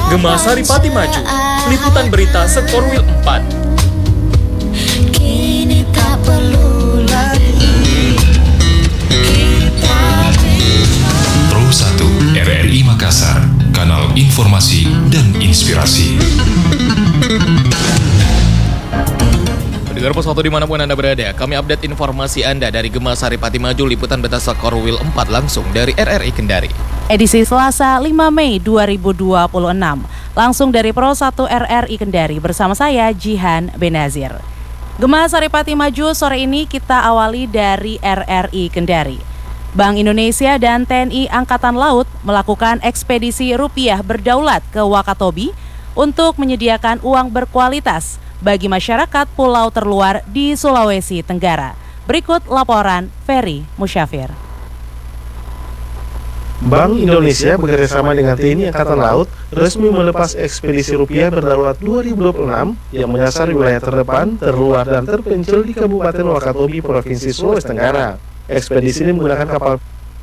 Gema Saripati maju, liputan berita Skorwil 4. Kini tak perlu lagi kita Pro 1 RRI Makassar, kanal informasi dan inspirasi. Pendengar Pos 1 dimanapun Anda berada, kami update informasi Anda dari Gema Saripati maju, liputan berita Skorwil 4 langsung dari RRI Kendari. Edisi Selasa 5 Mei 2026, langsung dari Pro 1 RRI Kendari bersama saya Jihan Benazir. Gema Saripati maju sore ini kita awali dari RRI Kendari. Bank Indonesia dan TNI Angkatan Laut melakukan ekspedisi rupiah berdaulat ke Wakatobi untuk menyediakan uang berkualitas bagi masyarakat pulau terluar di Sulawesi Tenggara. Berikut laporan Ferry Musyafir. Bank Indonesia bekerjasama dengan TNI Angkatan Laut resmi melepas ekspedisi rupiah berdaulat 2026 yang menyasar wilayah terdepan, terluar, dan terpencil di Kabupaten Wakatobi, Provinsi Sulawesi Tenggara. Ekspedisi ini menggunakan kapal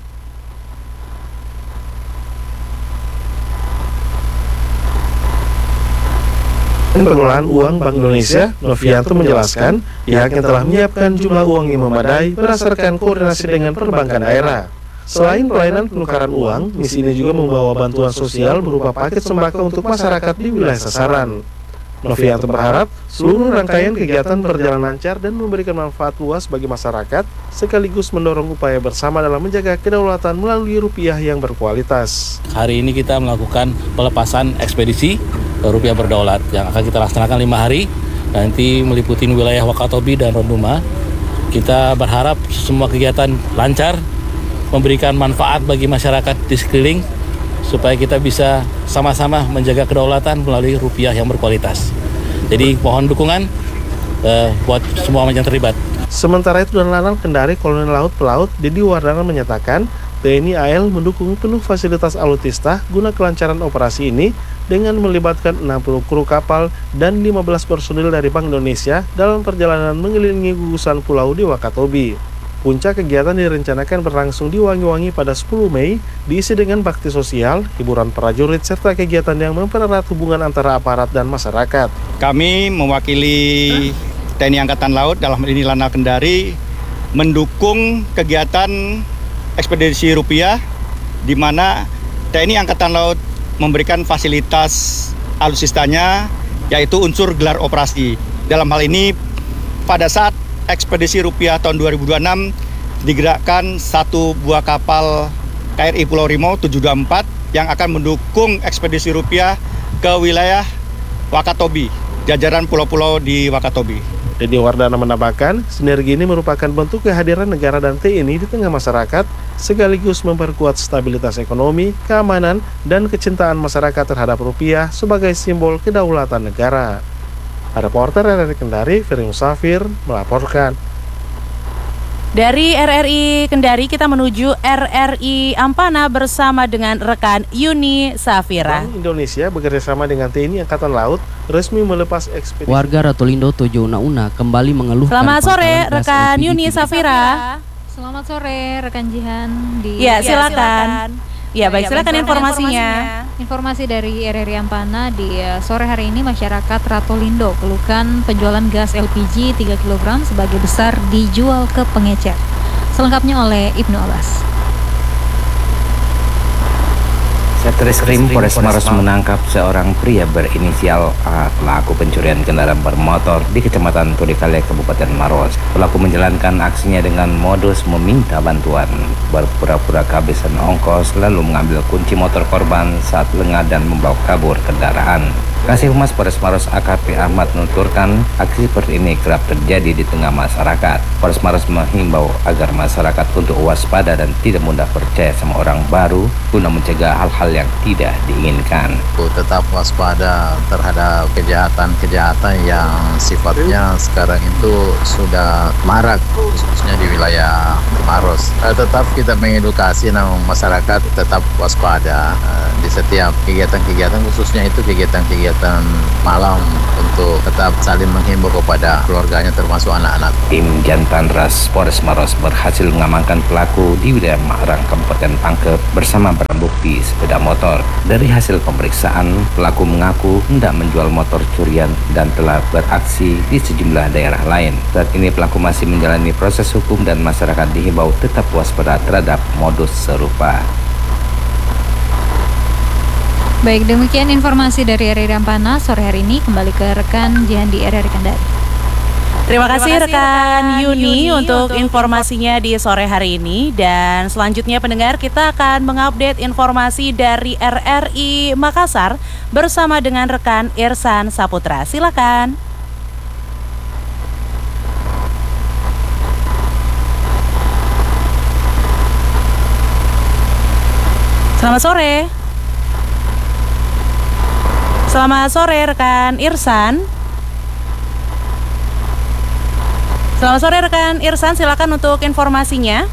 pengelolaan uang Bank Indonesia. Novianto menjelaskan pihaknya telah menyiapkan jumlah uang yang memadai berdasarkan koordinasi dengan perbankan daerah. Selain pelayanan penukaran uang, misi ini juga membawa bantuan sosial berupa paket sembako untuk masyarakat di wilayah sasaran. Novianto berharap seluruh rangkaian kegiatan berjalan lancar dan memberikan manfaat luas bagi masyarakat, sekaligus mendorong upaya bersama dalam menjaga kedaulatan melalui rupiah yang berkualitas. Hari ini kita melakukan pelepasan ekspedisi rupiah berdaulat yang akan kita laksanakan 5 hari, nanti meliputi wilayah Wakatobi dan Ronduma. Kita berharap semua kegiatan lancar, memberikan manfaat bagi masyarakat di sekeliling supaya kita bisa sama-sama menjaga kedaulatan melalui rupiah yang berkualitas. Jadi mohon dukungan buat semua yang terlibat. Sementara itu, Dan Lanal Kendari Kolonel Laut Pelaut Dedi Wardana menyatakan TNI AL mendukung penuh fasilitas alutista guna kelancaran operasi ini dengan melibatkan 60 kru kapal dan 15 personil dari Bank Indonesia dalam perjalanan mengelilingi gugusan pulau di Wakatobi. Puncak kegiatan direncanakan berlangsung di Wangi-Wangi pada 10 Mei, diisi dengan bakti sosial, hiburan prajurit, serta kegiatan yang mempererat hubungan antara aparat dan masyarakat. Kami mewakili TNI Angkatan Laut dalam hal ini Lanal Kendari mendukung kegiatan ekspedisi rupiah, di mana TNI Angkatan Laut memberikan fasilitas alutsistanya, yaitu unsur gelar operasi. Dalam hal ini, pada saat ekspedisi rupiah tahun 2026 digerakkan satu buah kapal KRI Pulau Rimau 724 yang akan mendukung ekspedisi rupiah ke wilayah Wakatobi, jajaran pulau-pulau di Wakatobi. Dedi Wardana menambahkan, sinergi ini merupakan bentuk kehadiran negara dan TNI di tengah masyarakat, sekaligus memperkuat stabilitas ekonomi, keamanan, dan kecintaan masyarakat terhadap rupiah sebagai simbol kedaulatan negara. Reporter RRI Kendari, Ferry Musyafir, melaporkan. Dari RRI Kendari kita menuju RRI Ampana bersama dengan rekan Yuni Safira. Bank Indonesia bekerjasama dengan TNI Angkatan Laut resmi melepas ekspedisi. Warga Ratulindo Tojo Una-Una kembali mengeluhkan. Selamat sore rekan Yuni Safira. Selamat sore rekan Jihan. Ya, silakan. Ya, baik, silakan informasinya. Informasi dari RRI Ampana di sore hari ini, masyarakat Ratulindo keluhkan penjualan gas LPG 3 kg sebagai besar dijual ke pengecer. Selengkapnya oleh Ibnu Abbas. Satreskrim Polres Maros menangkap seorang pria berinisial A, pelaku pencurian kendaraan bermotor di Kecamatan Turikale, Kabupaten Maros. Pelaku menjalankan aksinya dengan modus meminta bantuan, berpura-pura kehabisan ongkos, lalu mengambil kunci motor korban saat lengah dan membawa kabur kendaraan. Kasih Humas Polres Maros AKP Ahmad menuturkan aksi seperti ini kerap terjadi di tengah masyarakat. Polres Maros menghimbau agar masyarakat untuk waspada dan tidak mudah percaya sama orang baru guna mencegah hal-hal yang tidak diinginkan. Tetap waspada terhadap kejahatan-kejahatan yang sifatnya sekarang itu sudah marak, khususnya di wilayah Maros. Tetap kita mengedukasi masyarakat tetap waspada di setiap kegiatan-kegiatan, khususnya itu kegiatan-kegiatan kegiatan malam untuk tetap saling menghimbau kepada keluarganya termasuk anak-anak. Tim Jantan Ras Polres Maros berhasil mengamankan pelaku di wilayah Mahrang, Kabupaten Pangkep bersama barang bukti sepeda motor. Dari hasil pemeriksaan, pelaku mengaku hendak menjual motor curian dan telah beraksi di sejumlah daerah lain. Saat ini pelaku masih menjalani proses hukum dan masyarakat dihimbau tetap waspada terhadap modus serupa. Baik, demikian informasi dari RRI Ampana sore hari ini. Kembali ke rekan Jihan di RRI Kendari. Terima kasih rekan Yuni untuk informasinya di sore hari ini. Dan selanjutnya pendengar, kita akan mengupdate informasi dari RRI Makassar bersama dengan rekan Irsan Saputra. Silakan. Selamat sore. Selamat sore rekan Irsan. Selamat sore rekan Irsan, silakan untuk informasinya.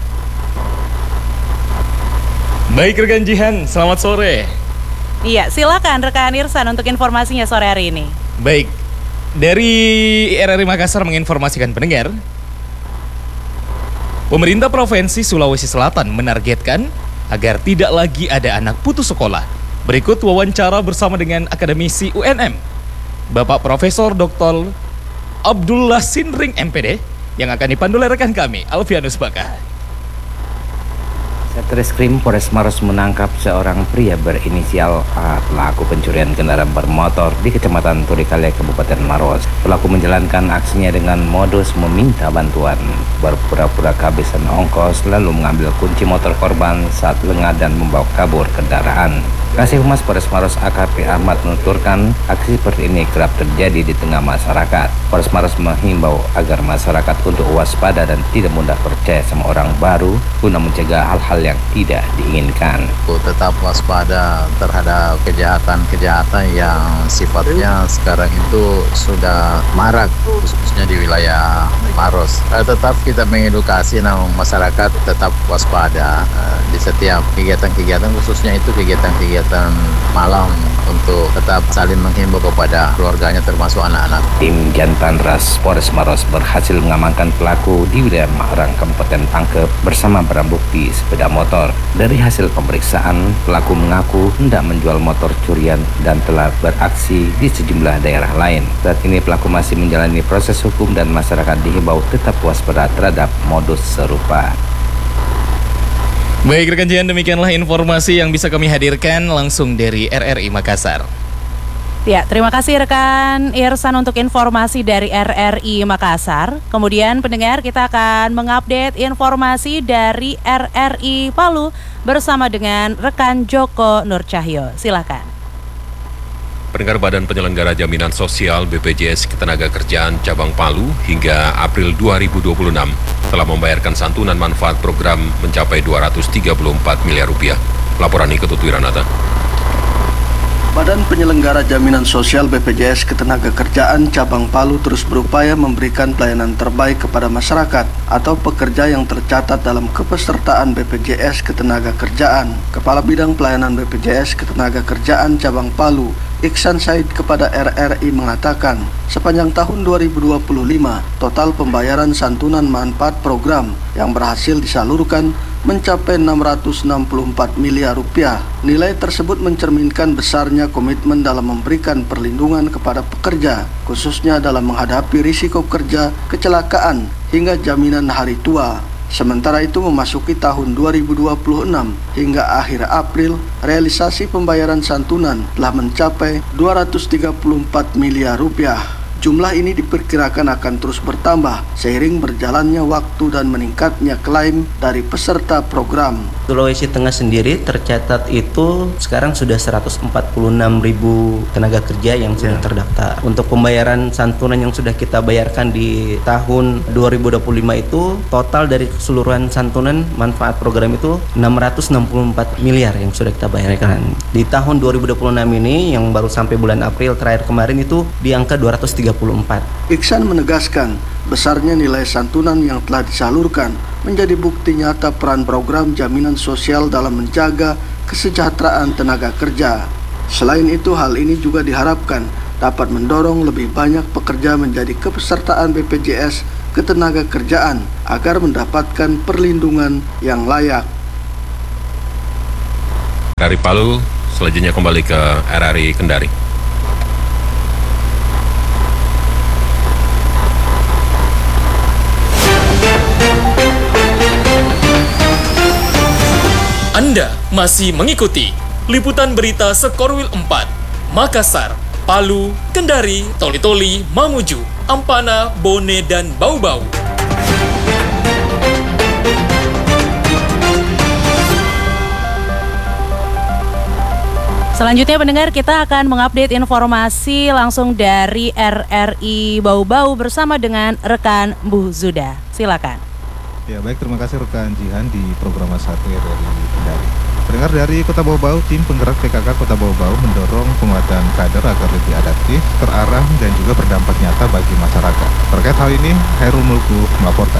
Baik rekan Jihan, selamat sore. Iya, silakan rekan Irsan untuk informasinya sore hari ini. Baik, dari RRI Makassar menginformasikan pendengar, pemerintah Provinsi Sulawesi Selatan menargetkan agar tidak lagi ada anak putus sekolah. Berikut wawancara bersama dengan akademisi UNM, Bapak Profesor Dr. Abdullah Sinring MPD, yang akan dipandu oleh rekan kami, Alfianus Bakah. Satreskrim Polres Maros menangkap seorang pria berinisial A, pelaku pencurian kendaraan bermotor di Kecamatan Turikale, Kabupaten Maros. Pelaku menjalankan aksinya dengan modus meminta bantuan, berpura-pura kehabisan ongkos, lalu mengambil kunci motor korban saat lengah dan membawa kabur kendaraan. Kasih Humas Polres Maros AKP Ahmad menuturkan aksi seperti ini kerap terjadi di tengah masyarakat. Polres Maros menghimbau agar masyarakat untuk waspada dan tidak mudah percaya sama orang baru guna mencegah hal-hal yang tidak diinginkan. Tetap waspada terhadap kejahatan-kejahatan yang sifatnya sekarang itu sudah marak, khususnya di wilayah Maros. Tetap kita mengedukasi masyarakat tetap waspada di setiap kegiatan-kegiatan, khususnya itu kegiatan-kegiatan malam untuk tetap saling menghimbau kepada keluarganya termasuk anak-anak. Tim Jantan Ras Polres Maros berhasil mengamankan pelaku di wilayah Mahrang, Kabupaten Pangkep bersama barang bukti sepeda motor. Dari hasil pemeriksaan, pelaku mengaku hendak menjual motor curian dan telah beraksi di sejumlah daerah lain. Saat ini pelaku masih menjalani proses hukum dan masyarakat dihimbau tetap waspada terhadap modus serupa. Baik rekan Jihan, demikianlah informasi yang bisa kami hadirkan langsung dari RRI Makassar. Ya, terima kasih rekan Irsan untuk informasi dari RRI Makassar. Kemudian pendengar, kita akan mengupdate informasi dari RRI Palu bersama dengan rekan Joko Nurcahyo. Silakan. Pendengar, Badan Penyelenggara Jaminan Sosial BPJS Ketenagakerjaan Cabang Palu hingga April 2026 telah membayarkan santunan manfaat program mencapai 234 miliar rupiah. Laporan ikut Wiranata. Badan Penyelenggara Jaminan Sosial BPJS Ketenagakerjaan Cabang Palu terus berupaya memberikan pelayanan terbaik kepada masyarakat atau pekerja yang tercatat dalam kepesertaan BPJS Ketenagakerjaan. Kepala Bidang Pelayanan BPJS Ketenagakerjaan Cabang Palu, Iksan Said kepada RRI mengatakan, sepanjang tahun 2025, total pembayaran santunan manfaat program yang berhasil disalurkan mencapai 664 miliar rupiah. Nilai tersebut mencerminkan besarnya komitmen dalam memberikan perlindungan kepada pekerja, khususnya dalam menghadapi risiko kerja, kecelakaan, hingga jaminan hari tua. Sementara itu memasuki tahun 2026 hingga akhir April, realisasi pembayaran santunan telah mencapai 234 miliar rupiah. Jumlah ini diperkirakan akan terus bertambah seiring berjalannya waktu dan meningkatnya klaim dari peserta program. Sulawesi Tengah sendiri tercatat itu sekarang sudah 146.000 tenaga kerja yang sudah terdaftar. Untuk pembayaran santunan yang sudah kita bayarkan di tahun 2025 itu total dari keseluruhan santunan manfaat program itu 664 miliar yang sudah kita bayarkan. Di tahun 2026 ini yang baru sampai bulan April terakhir kemarin itu di angka 234. Iksan menegaskan besarnya nilai santunan yang telah disalurkan menjadi bukti nyata peran program jaminan sosial dalam menjaga kesejahteraan tenaga kerja. Selain itu, hal ini juga diharapkan dapat mendorong lebih banyak pekerja menjadi kepesertaan BPJS Ketenagakerjaan agar mendapatkan perlindungan yang layak. Dari Palu, selanjutnya kembali ke RRI Kendari. Anda masih mengikuti liputan berita Sekorwil 4, Makassar, Palu, Kendari, Toli-Toli, Mamuju, Ampana, Bone, dan Bau-Bau. Selanjutnya pendengar, kita akan mengupdate informasi langsung dari RRI Bau-Bau bersama dengan rekan Bu Zuda. Silakan. Ya baik, terima kasih rekan Jihan di program 1 RRI Kendari. Pendengar, dari Kota Bau-Bau, tim penggerak PKK Kota Bau-Bau mendorong penguatan kader agar lebih adaptif, terarah, dan juga berdampak nyata bagi masyarakat. Terkait hal ini, Hairul Mulku melaporkan.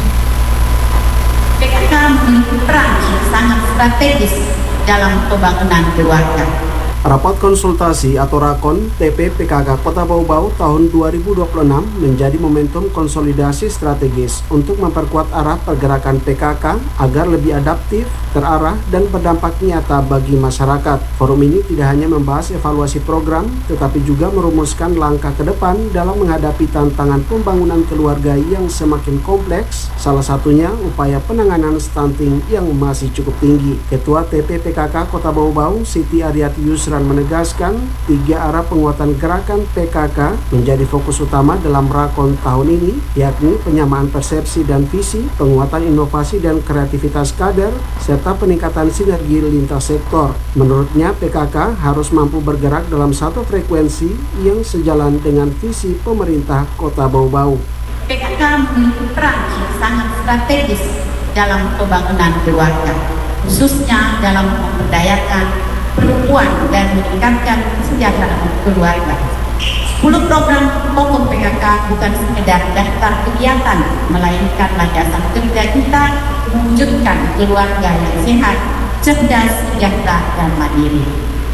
PKK memiliki peran yang sangat strategis dalam pembangunan keluarga. Rapat konsultasi atau Rakon TP PKK Kota Bau-Bau tahun 2026 menjadi momentum konsolidasi strategis untuk memperkuat arah pergerakan PKK agar lebih adaptif, terarah, dan berdampak nyata bagi masyarakat. Forum ini tidak hanya membahas evaluasi program, tetapi juga merumuskan langkah ke depan dalam menghadapi tantangan pembangunan keluarga yang semakin kompleks, salah satunya upaya penanganan stunting yang masih cukup tinggi. Ketua TP PKK Kota Bau-Bau, Siti Aryati Yusra menegaskan 3 arah penguatan gerakan PKK menjadi fokus utama dalam Rakon tahun ini, yakni penyamaan persepsi dan visi, penguatan inovasi dan kreativitas kader, serta peningkatan sinergi lintas sektor. Menurutnya, PKK harus mampu bergerak dalam satu frekuensi yang sejalan dengan visi pemerintah Kota Bau-Bau. PKK memiliki peran yang sangat strategis dalam pembangunan keluarga, khususnya dalam memberdayakan perempuan dan meningkatkan kesejahteraan keluarga. 10 program pokok PKK bukan sekedar daftar kegiatan, melainkan landasan kerja kita mewujudkan keluarga yang sehat, cerdas, sejahtera, dan mandiri.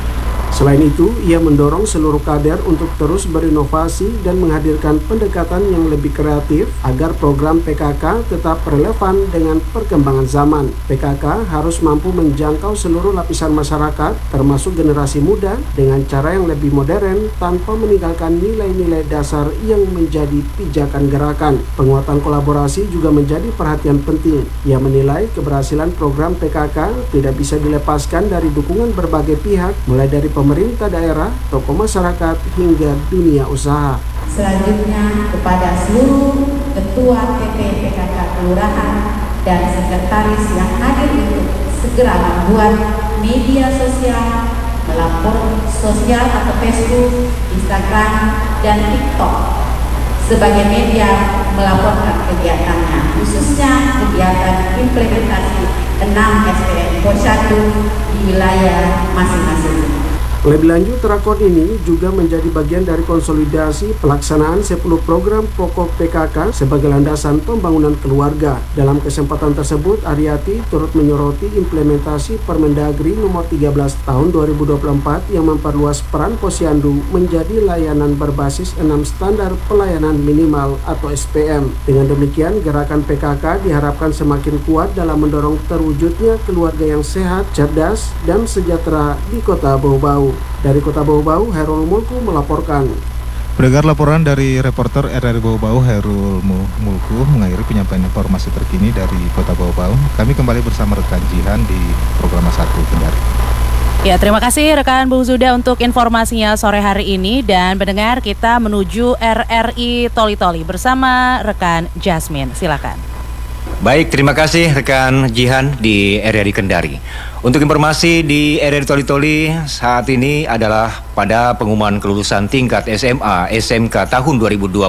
Selain itu, ia mendorong seluruh kader untuk terus berinovasi dan menghadirkan pendekatan yang lebih kreatif agar program PKK tetap relevan dengan perkembangan zaman. PKK harus mampu menjangkau seluruh lapisan masyarakat, termasuk generasi muda, dengan cara yang lebih modern tanpa meninggalkan nilai-nilai dasar yang menjadi pijakan gerakan. Penguatan kolaborasi juga menjadi perhatian penting. Ia menilai keberhasilan program PKK tidak bisa dilepaskan dari dukungan berbagai pihak, mulai dari pemerintah daerah, tokoh masyarakat, hingga dunia usaha. Selanjutnya kepada seluruh ketua TP PKK Kelurahan dan sekretaris yang hadir untuk segera membuat media sosial, melapor sosial atau Facebook, Instagram, dan TikTok sebagai media melaporkan kegiatannya, khususnya kegiatan implementasi 6 SPN Posyandu di wilayah masing-masing. Lebih lanjut, Rakon ini juga menjadi bagian dari konsolidasi pelaksanaan 10 program pokok PKK sebagai landasan pembangunan keluarga. Dalam kesempatan tersebut, Aryati turut menyoroti implementasi Permendagri nomor 13 tahun 2024 yang memperluas peran Posyandu menjadi layanan berbasis 6 standar pelayanan minimal atau SPM. Dengan demikian, gerakan PKK diharapkan semakin kuat dalam mendorong terwujudnya keluarga yang sehat, cerdas, dan sejahtera di Kota Bau-Bau. Dari Kota Bau-Bau, Hairul Mulku melaporkan. Pendengar, laporan dari reporter RRI Bau-Bau Hairul Mulku mengakhiri penyampaian informasi terkini dari Kota Bau-Bau. Kami kembali bersama rekan Jihan di program 1 Kendari. Ya, terima kasih rekan Bu Zuda untuk informasinya sore hari ini. Dan pendengar, kita menuju RRI Toli-Toli bersama rekan Jasmine. Silakan. Baik, terima kasih rekan Jihan di RRI Kendari. Untuk informasi di RRI Toli-Toli saat ini adalah pada pengumuman kelulusan tingkat SMA SMK tahun 2026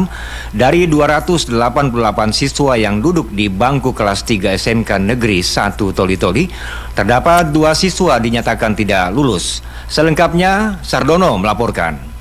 dari 288 siswa yang duduk di bangku kelas 3 SMK Negeri 1 Toli-Toli, terdapat 2 siswa dinyatakan tidak lulus. Selengkapnya, Sardono melaporkan.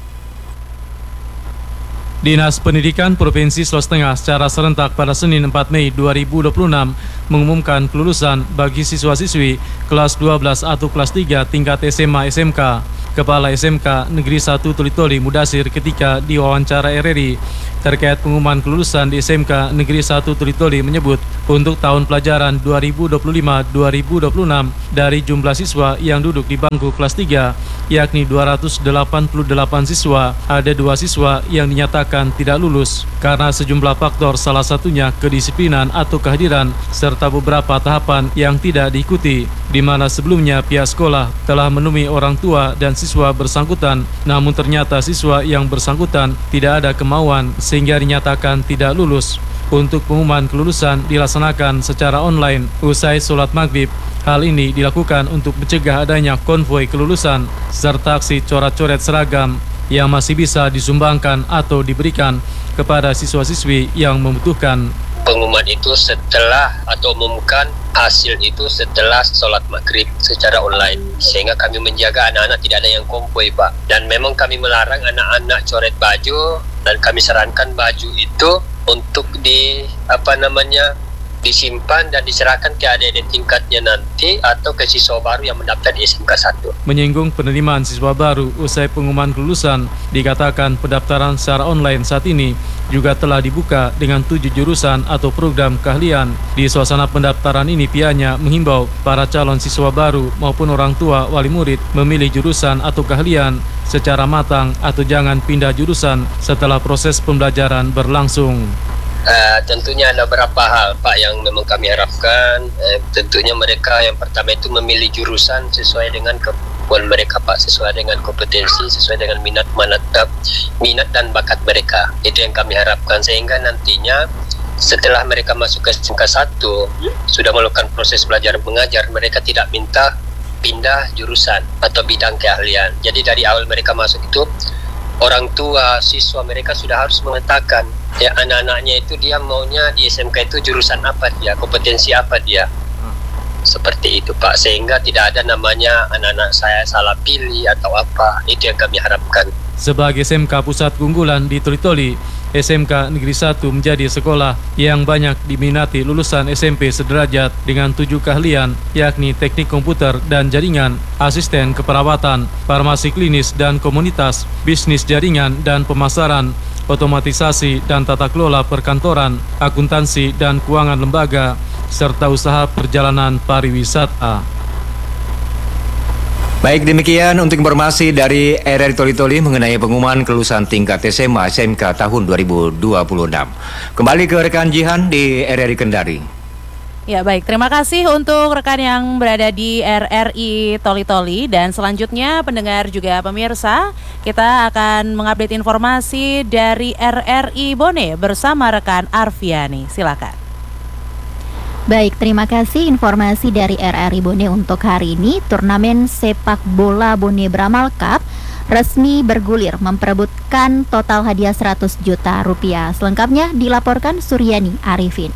Dinas Pendidikan Provinsi Sulawesi Tengah secara serentak pada Senin 4 Mei 2026 mengumumkan kelulusan bagi siswa-siswi kelas 12 atau kelas 3 tingkat SMA SMK Kepala SMK Negeri 1 Toli-Toli Mudasir ketika diwawancara RRI terkait pengumuman kelulusan di SMK Negeri 1 Toli-Toli menyebut untuk tahun pelajaran 2025-2026 dari jumlah siswa yang duduk di bangku kelas 3 yakni 288 siswa, ada 2 siswa yang dinyatakan tidak lulus karena sejumlah faktor, salah satunya kedisiplinan atau kehadiran serta beberapa tahapan yang tidak diikuti, di mana sebelumnya pihak sekolah telah menemui orang tua dan siswa bersangkutan, namun ternyata siswa yang bersangkutan tidak ada kemauan sehingga dinyatakan tidak lulus. Untuk pengumuman kelulusan dilaksanakan secara online usai sholat maghrib. Hal ini dilakukan untuk mencegah adanya konvoi kelulusan serta aksi coret-coret seragam yang masih bisa disumbangkan atau diberikan kepada siswa-siswi yang membutuhkan. Pengumuman itu setelah atau umumkan hasil itu setelah sholat maghrib secara online, sehingga kami menjaga anak-anak tidak ada yang konvoi, Pak. Dan memang kami melarang anak-anak coret baju, dan kami sarankan baju itu untuk disimpan dan diserahkan ke adik-adik tingkatnya nanti atau ke siswa baru yang mendaftar di SMK 1. Menyinggung penerimaan siswa baru usai pengumuman kelulusan, dikatakan pendaftaran secara online saat ini juga telah dibuka dengan 7 jurusan atau program keahlian. Di suasana pendaftaran ini pihaknya menghimbau para calon siswa baru maupun orang tua wali murid memilih jurusan atau keahlian secara matang atau jangan pindah jurusan setelah proses pembelajaran berlangsung. Tentunya ada beberapa hal, Pak, yang memang kami harapkan. Tentunya mereka yang pertama itu memilih jurusan sesuai dengan kemampuan mereka, Pak, sesuai dengan kompetensi, sesuai dengan minat dan bakat mereka. Itu yang kami harapkan, sehingga nantinya setelah mereka masuk ke SMK 1 sudah melakukan proses belajar mengajar, mereka tidak minta pindah jurusan atau bidang keahlian. Jadi dari awal mereka masuk itu orang tua siswa mereka sudah harus mengatakan ya anak-anaknya itu dia maunya di SMK itu jurusan apa dia, kompetensi apa dia. Seperti itu, Pak, sehingga tidak ada namanya anak-anak saya salah pilih atau apa. Itu yang kami harapkan. Sebagai SMK pusat keunggulan di Toli-Toli, SMK Negeri 1 menjadi sekolah yang banyak diminati lulusan SMP sederajat dengan 7 keahlian, yakni teknik komputer dan jaringan, asisten keperawatan, farmasi klinis dan komunitas, bisnis jaringan dan pemasaran, otomatisasi dan tata kelola perkantoran, akuntansi dan keuangan lembaga, serta usaha perjalanan pariwisata. Baik, demikian untuk informasi dari RRI Toli-Toli mengenai pengumuman kelulusan tingkat SMA SMK tahun 2026. Kembali ke rekan Jihan di RRI Kendari. Ya baik, terima kasih untuk rekan yang berada di RRI Toli-Toli. Dan selanjutnya pendengar juga pemirsa, kita akan mengupdate informasi dari RRI Bone bersama rekan Arfiani. Silakan. Baik, terima kasih informasi dari RRI Bone untuk hari ini. Turnamen sepak bola Bone Beramal Cup resmi bergulir memperebutkan total hadiah 100 juta rupiah. Selengkapnya dilaporkan Suryani Arifin.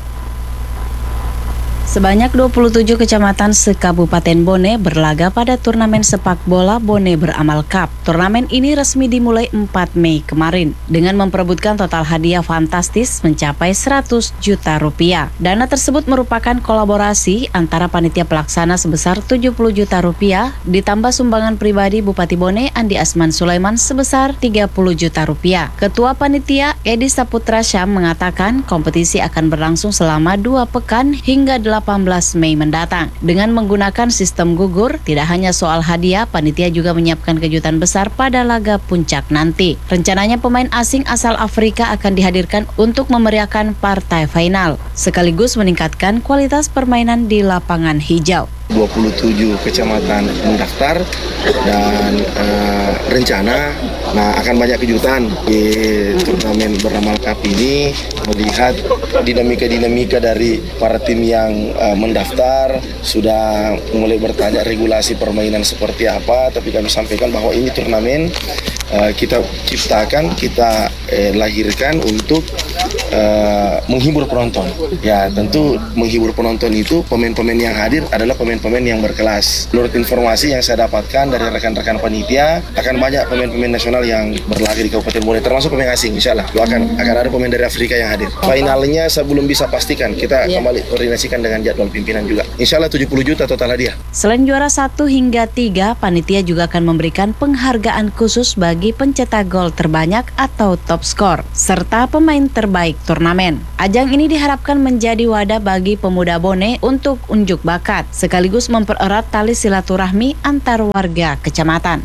Sebanyak 27 kecamatan se-Kabupaten Bone berlaga pada turnamen sepak bola Bone Beramal Cup. Turnamen ini resmi dimulai 4 Mei kemarin dengan memperebutkan total hadiah fantastis mencapai 100 juta rupiah. Dana tersebut merupakan kolaborasi antara panitia pelaksana sebesar 70 juta rupiah ditambah sumbangan pribadi Bupati Bone Andi Asman Sulaiman sebesar 30 juta rupiah. Ketua panitia Edi Saputra Syam mengatakan kompetisi akan berlangsung selama 2 pekan hingga 18 Mei mendatang. Dengan menggunakan sistem gugur, tidak hanya soal hadiah, panitia juga menyiapkan kejutan besar pada laga puncak nanti. Rencananya pemain asing asal Afrika akan dihadirkan untuk memeriahkan partai final, sekaligus meningkatkan kualitas permainan di lapangan hijau. 27 kecamatan mendaftar dan rencana akan banyak kejutan di turnamen Beramal Cup ini, melihat dinamika dari para tim yang mendaftar sudah mulai bertanya regulasi permainan seperti apa, tapi kami sampaikan bahwa ini turnamen kita ciptakan, kita lahirkan untuk menghibur penonton. Ya, tentu menghibur penonton itu pemain-pemain yang hadir adalah pemain-pemain yang berkelas. Menurut informasi yang saya dapatkan dari rekan-rekan panitia, akan banyak pemain-pemain nasional yang berlaga di Kabupaten Bone, termasuk pemain asing. Insya Allah doakan akan ada pemain dari Afrika yang hadir. Finalnya saya belum bisa pastikan, kita kembali koordinasikan dengan jadwal pimpinan juga. Insya Allah 70 juta total hadiah. Selain juara 1 hingga 3, panitia juga akan memberikan penghargaan khusus bagi pencetak gol terbanyak atau top skor, serta pemain terbaik turnamen. Ajang ini diharapkan menjadi wadah bagi pemuda Bone untuk unjuk bakat, sekaligus mempererat tali silaturahmi antar warga kecamatan.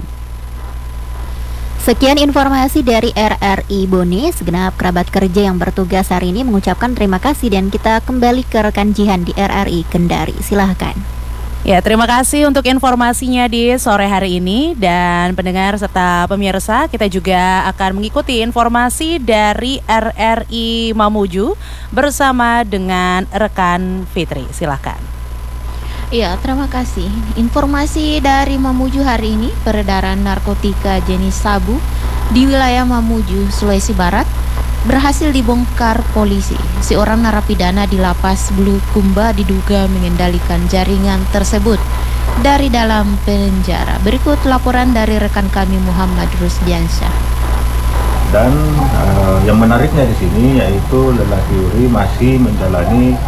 Sekian informasi dari RRI Bone. Segenap kerabat kerja yang bertugas hari ini mengucapkan terima kasih dan kita kembali ke rekan Jihan di RRI Kendari. Silahkan. Ya, terima kasih untuk informasinya di sore hari ini. Dan pendengar serta pemirsa, kita juga akan mengikuti informasi dari RRI Mamuju bersama dengan rekan Fitri. Silakan. Iya, terima kasih. Informasi dari Mamuju hari ini, peredaran narkotika jenis sabu di wilayah Mamuju, Sulawesi Barat berhasil dibongkar polisi. Seorang narapidana di lapas Bulukumba diduga mengendalikan jaringan tersebut dari dalam penjara. Berikut laporan dari rekan kami Muhammad Rusdiansyah. Dan yang menariknya di sini yaitu lelaki Uri masih menjalani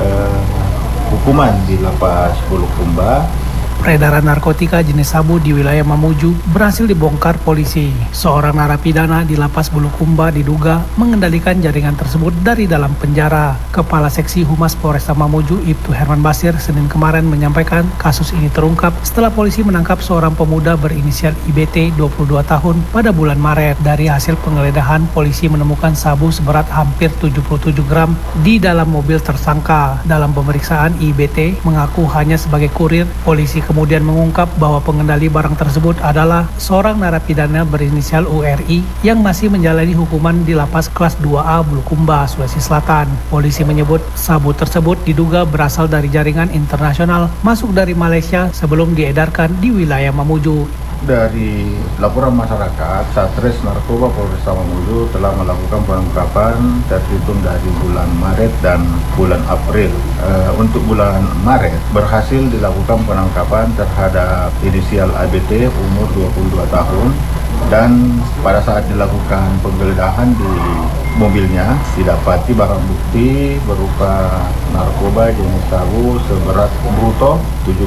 hukuman di lapas Bulukumba. Peredaran narkotika jenis sabu di wilayah Mamuju berhasil dibongkar polisi. Seorang narapidana di lapas Bulukumba diduga mengendalikan jaringan tersebut dari dalam penjara. Kepala Seksi Humas Polresta Mamuju, Ibtu Herman Basir, Senin kemarin menyampaikan kasus ini terungkap setelah polisi menangkap seorang pemuda berinisial IBT 22 tahun pada bulan Maret. Dari hasil penggeledahan, polisi menemukan sabu seberat hampir 77 gram di dalam mobil tersangka. Dalam pemeriksaan, IBT mengaku hanya sebagai kurir. Polisi kemudian mengungkap bahwa pengendali barang tersebut adalah seorang narapidana berinisial URI yang masih menjalani hukuman di lapas kelas 2A Bulukumba, Sulawesi Selatan. Polisi menyebut sabu tersebut diduga berasal dari jaringan internasional masuk dari Malaysia sebelum diedarkan di wilayah Mamuju. Dari laporan masyarakat, Satres Narkoba Polresta Mamuju telah melakukan pengungkapan terhitung dari bulan Maret dan bulan April. Untuk bulan Maret berhasil dilakukan penangkapan terhadap inisial ABT umur 22 tahun dan pada saat dilakukan penggeledahan di mobilnya didapati barang bukti berupa narkoba jenis sabu seberat bruto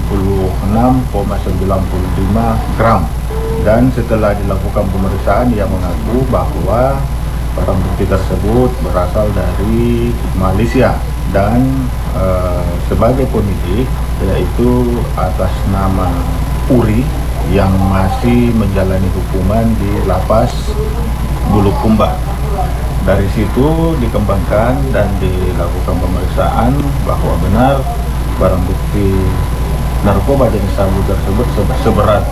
76,95 gram. Dan setelah dilakukan pemeriksaan, ia mengaku bahwa barang bukti tersebut berasal dari Malaysia dan sebagai penyidik yaitu atas nama Uri yang masih menjalani hukuman di lapas Bulukumba. Dari situ dikembangkan dan dilakukan pemeriksaan bahwa benar barang bukti narkoba jenis sabu tersebut seberat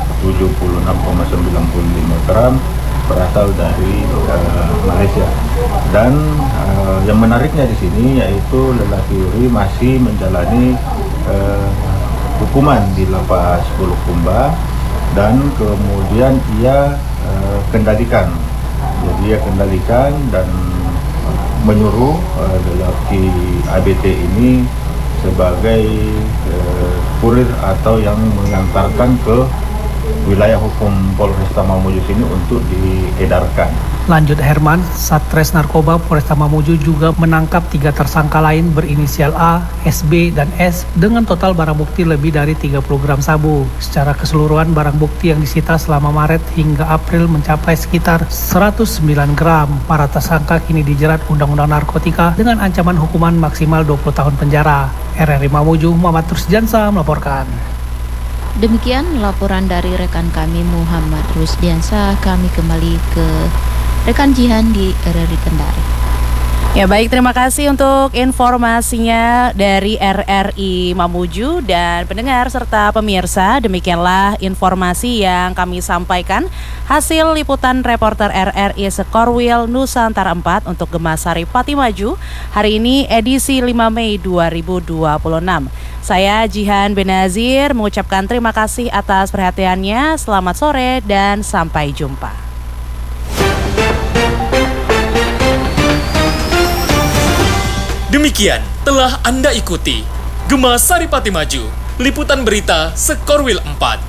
76,95 gram berasal dari Malaysia. Dan yang menariknya di sini yaitu lelaki Uri masih menjalani hukuman di lapas Bulukumba dan kemudian ia kendalikan. Jadi ia kendalikan dan menyuruh lelaki ABT ini sebagai kurir atau yang mengantarkan ke wilayah hukum Polresta Mamuju sini untuk diedarkan. Lanjut Herman, Satres Narkoba Polresta Mamuju juga menangkap 3 tersangka lain berinisial A, SB, dan S dengan total barang bukti lebih dari 30 gram sabu. Secara keseluruhan barang bukti yang disita selama Maret hingga April mencapai sekitar 109 gram. Para tersangka kini dijerat Undang-Undang Narkotika dengan ancaman hukuman maksimal 20 tahun penjara. RRI Mamuju, Muhammad Rusdiansyah melaporkan. Demikian laporan dari rekan kami Muhammad Rusdiansyah. Kami kembali ke rekan Jihan di RRI Kendari. Ya baik, terima kasih untuk informasinya dari RRI Mamuju dan pendengar serta pemirsa. Demikianlah informasi yang kami sampaikan hasil liputan reporter RRI Sekorwil Nusantara 4 untuk Gemasari Pati Maju hari ini edisi 5 Mei 2026. Saya Jihan Benazir mengucapkan terima kasih atas perhatiannya. Selamat sore dan sampai jumpa. Demikian telah Anda ikuti Gema Saripati Maju, liputan berita Sekorwil 4.